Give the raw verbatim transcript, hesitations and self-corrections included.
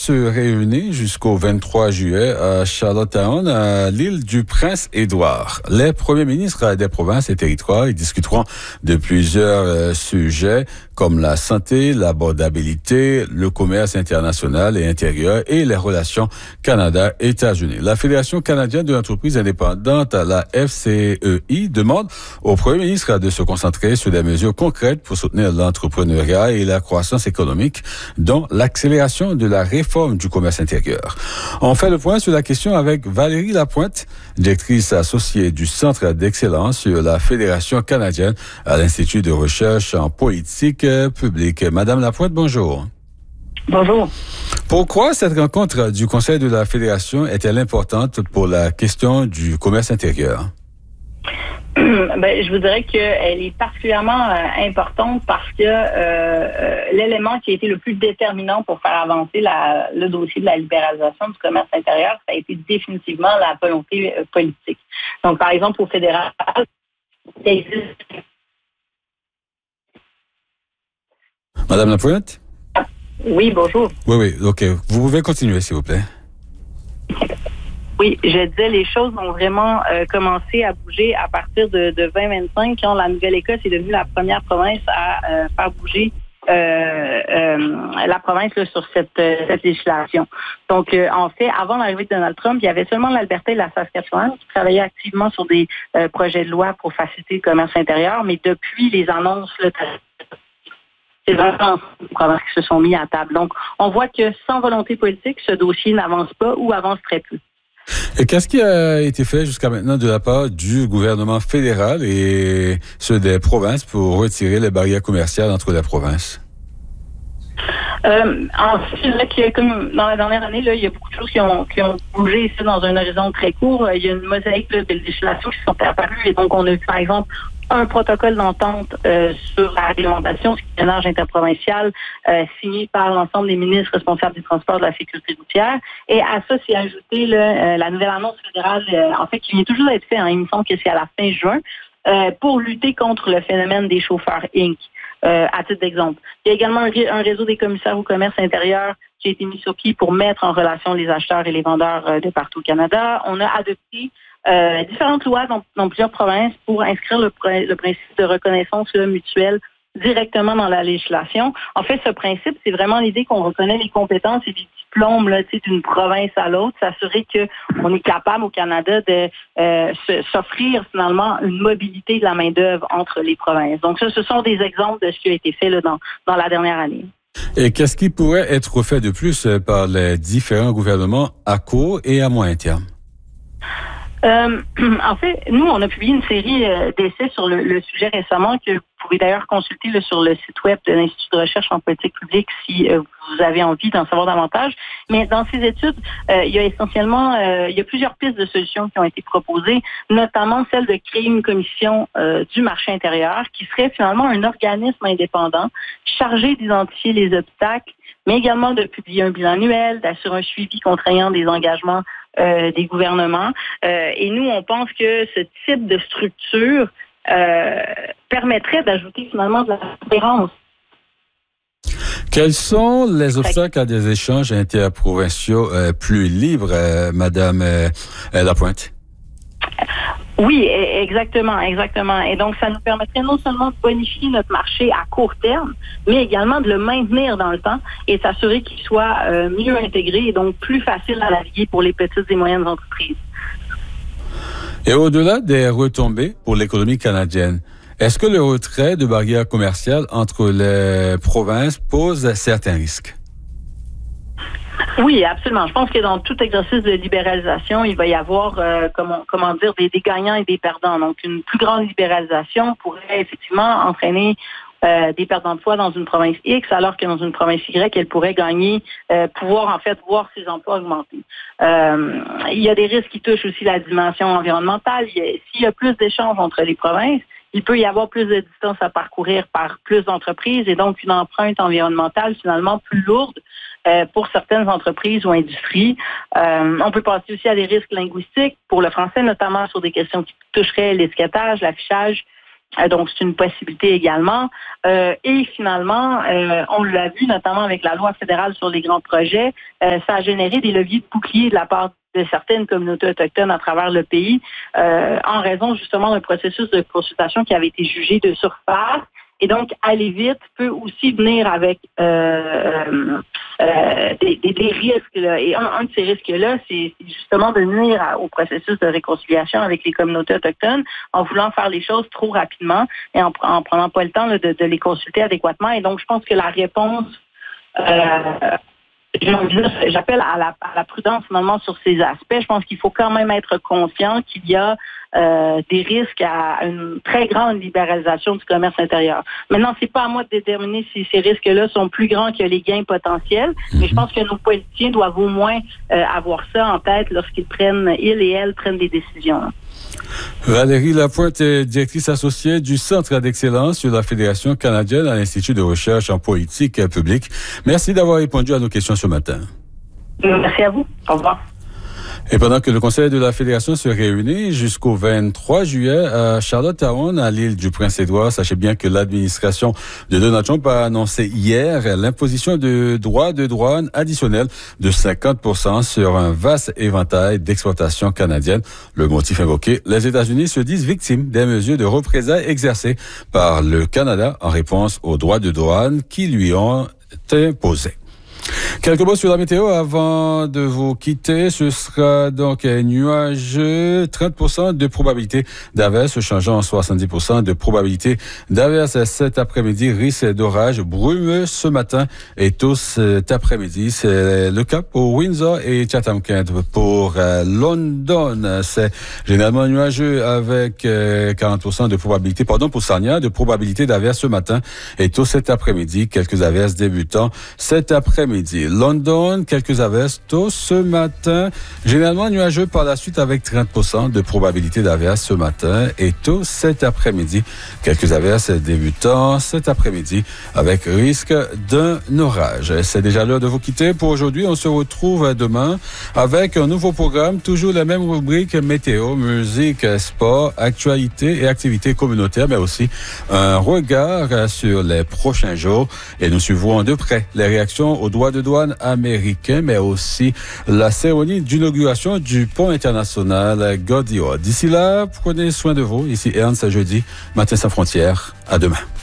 se réunit jusqu'au vingt-trois juillet à Charlottetown, à l'île du Prince-Édouard. Les premiers ministres des provinces et territoires ils discuteront de plusieurs euh, sujets comme la santé, l'abordabilité, le commerce international et intérieur et les relations Canada-États-Unis. La Fédération canadienne de l'entreprise indépendante, la F C E I, demande au premier ministre de se concentrer sur des mesures concrètes pour soutenir l'entrepreneuriat et la croissance économique, dont l'accélération de la réforme du commerce intérieur. On fait le point sur la question avec Valérie Lapointe, directrice associée du Centre d'excellence sur la Fédération canadienne à l'Institut de recherche en politique publique. Madame Lapointe, bonjour. Bonjour. Pourquoi cette rencontre du Conseil de la Fédération est-elle importante pour la question du commerce intérieur? Ben, je vous dirais qu'elle est particulièrement euh, importante parce que euh, euh, l'élément qui a été le plus déterminant pour faire avancer la, le dossier de la libéralisation du commerce intérieur, ça a été définitivement la volonté euh, politique. Donc, par exemple, au fédéral, il existe... Madame Lapointe? Oui, bonjour. Oui, oui, OK. Vous pouvez continuer, s'il vous plaît. Oui, je disais, les choses ont vraiment euh, commencé à bouger à partir de, de vingt vingt-cinq, quand la Nouvelle-Écosse est devenue la première province à euh, faire bouger euh, euh, la province là, sur cette, euh, cette législation. Donc, euh, en fait, avant l'arrivée de Donald Trump, il y avait seulement l'Alberta et la Saskatchewan qui travaillaient activement sur des euh, projets de loi pour faciliter le commerce intérieur, mais depuis les annonces, là, c'est vraiment les provinces qui se sont mis à table. Donc, on voit que sans volonté politique, ce dossier n'avance pas ou avance très peu. Et qu'est-ce qui a été fait jusqu'à maintenant de la part du gouvernement fédéral et ceux des provinces pour retirer les barrières commerciales entre les provinces? Euh, en fait, je dirais que comme dans la dernière année, là, il y a beaucoup de choses qui ont, qui ont bougé ici dans un horizon très court. Il y a une mosaïque là, de législations qui sont apparues et donc on a eu par exemple un protocole d'entente euh, sur la réglementation, ce qui est un âge interprovincial euh, signé par l'ensemble des ministres responsables du transport de la sécurité routière. Et à ça, s'est ajouté là, euh, la nouvelle annonce fédérale, euh, en fait, qui vient toujours d'être faite, hein, il me semble que c'est à la fin juin, euh, pour lutter contre le phénomène des chauffeurs inc. Euh, à titre d'exemple. Il y a également un, un réseau des commissaires au commerce intérieur qui a été mis sur pied pour mettre en relation les acheteurs et les vendeurs euh, de partout au Canada. On a adopté euh, différentes lois dans, dans plusieurs provinces pour inscrire le, le principe de reconnaissance là, mutuelle directement dans la législation. En fait, ce principe, c'est vraiment l'idée qu'on reconnaît les compétences et les diplômes là, d'une province à l'autre, s'assurer qu'on est capable au Canada de euh, s'offrir finalement une mobilité de la main-d'œuvre entre les provinces. Donc ça, ce sont des exemples de ce qui a été fait là, dans, dans la dernière année. Et qu'est-ce qui pourrait être fait de plus par les différents gouvernements à court et à moyen terme? Euh, en fait, nous, on a publié une série euh, d'essais sur le, le sujet récemment que vous pouvez d'ailleurs consulter là, sur le site web de l'Institut de recherche en politique publique si euh, vous avez envie d'en savoir davantage. Mais dans ces études, euh, il y a essentiellement, euh, il y a plusieurs pistes de solutions qui ont été proposées, notamment celle de créer une commission euh, du marché intérieur qui serait finalement un organisme indépendant chargé d'identifier les obstacles, mais également de publier un bilan annuel, d'assurer un suivi contraignant des engagements Euh, des gouvernements. Euh, et nous, on pense que ce type de structure euh, permettrait d'ajouter finalement de la cohérence. Quels sont les obstacles à des échanges interprovinciaux euh, plus libres, euh, Madame euh, Lapointe? Oui, exactement, exactement. Et donc, ça nous permettrait non seulement de bonifier notre marché à court terme, mais également de le maintenir dans le temps et s'assurer qu'il soit euh, mieux intégré et donc plus facile à naviguer pour les petites et moyennes entreprises. Et au-delà des retombées pour l'économie canadienne, est-ce que le retrait de barrières commerciales entre les provinces pose certains risques? Oui, absolument. Je pense que dans tout exercice de libéralisation, il va y avoir, euh, comment, comment dire, des, des gagnants et des perdants. Donc, une plus grande libéralisation pourrait effectivement entraîner euh, des pertes d'emplois dans une province X, alors que dans une province Y, elle pourrait gagner, euh, pouvoir en fait voir ses emplois augmenter. Euh, il y a des risques qui touchent aussi la dimension environnementale. Il y a, s'il y a plus d'échanges entre les provinces, il peut y avoir plus de distance à parcourir par plus d'entreprises et donc une empreinte environnementale finalement plus lourde euh, pour certaines entreprises ou industries. Euh, on peut passer aussi à des risques linguistiques pour le français, notamment sur des questions qui toucheraient l'étiquetage, l'affichage, Euh, donc, c'est une possibilité également. Euh, et finalement, euh, on l'a vu notamment avec la loi fédérale sur les grands projets, euh, ça a généré des leviers de bouclier de la part de certaines communautés autochtones à travers le pays, euh, en raison justement d'un processus de consultation qui avait été jugé de surface. Et donc, aller vite peut aussi venir avec euh, euh, des, des, des risques. Là. Et un, un de ces risques-là, c'est, c'est justement de nuire à, au processus de réconciliation avec les communautés autochtones en voulant faire les choses trop rapidement et en, en prenant pas le temps là, de, de les consulter adéquatement. Et donc, je pense que la réponse... Euh, J'appelle à la, à la prudence finalement sur ces aspects. Je pense qu'il faut quand même être conscient qu'il y a euh, des risques à une très grande libéralisation du commerce intérieur. Maintenant, c'est pas à moi de déterminer si ces risques-là sont plus grands que les gains potentiels, mm-hmm. mais je pense que nos politiciens doivent au moins euh, avoir ça en tête lorsqu'ils prennent, ils et elles prennent des décisions. Valérie Lapointe est directrice associée du Centre d'excellence sur la Fédération canadienne à l'Institut de recherche en politique publique. Merci d'avoir répondu à nos questions ce matin. Merci à vous. Au revoir. Et pendant que le Conseil de la Fédération se réunit jusqu'au vingt-trois juillet à Charlottetown, à l'île du Prince-Édouard, sachez bien que l'administration de Donald Trump a annoncé hier l'imposition de droits de douane additionnels de cinquante pour cent sur un vaste éventail d'exportations canadiennes. Le motif invoqué, les États-Unis se disent victimes des mesures de représailles exercées par le Canada en réponse aux droits de douane qui lui ont imposés. Quelques mots sur la météo avant de vous quitter. Ce sera donc nuageux, trente pour cent de probabilité d'averse changeant en soixante-dix pour cent de probabilité d'averse cet après-midi. Risque d'orage brumeux ce matin et tout cet après-midi. C'est le cas pour Windsor et Chatham-Kent. Pour euh, London, c'est généralement nuageux avec euh, quarante pour cent de probabilité, pardon, pour Sarnia, de probabilité d'averse ce matin et tout cet après-midi. Quelques averses débutant cet après-midi. London, quelques averses tôt ce matin. Généralement nuageux par la suite avec trente pour cent de probabilité d'averse ce matin et tôt cet après-midi. Quelques averses débutant cet après-midi avec risque d'un orage. C'est déjà l'heure de vous quitter pour aujourd'hui. On se retrouve demain avec un nouveau programme, toujours la même rubrique météo, musique, sport, actualité et activités communautaires, mais aussi un regard sur les prochains jours. Et nous suivrons de près les réactions aux droits de douane américains, mais aussi la cérémonie d'inauguration du pont international Gordie Howe. D'ici là, prenez soin de vous. Ici Ernst, jeudi, Matin sans frontières. À demain.